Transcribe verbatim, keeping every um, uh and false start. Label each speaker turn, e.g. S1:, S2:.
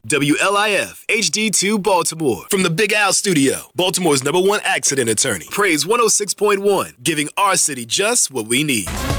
S1: W L I F H D two Baltimore. From the Big Al Studio, Baltimore's number one accident attorney. Praise one oh six point one, giving our city just what we need.